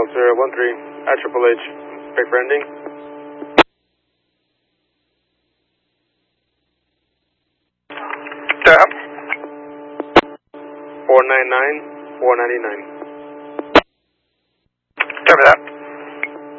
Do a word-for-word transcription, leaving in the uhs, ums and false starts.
zero one three at Triple H. Break for ending. Tap. four nine nine, four ninety-nine. Cover that.